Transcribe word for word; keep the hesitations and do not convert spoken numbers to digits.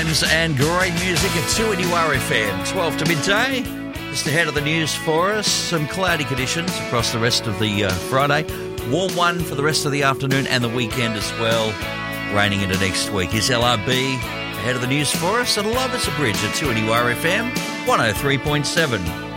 tunes and great music at two N U R F M. twelve to midday. Just ahead of the news for us. Some cloudy conditions across the rest of the uh, Friday. Warm one for the rest of the afternoon and the weekend as well. Raining into next week. Is L R B ahead of the news for us at Lovers Bridge at two N U R F M one oh three point seven.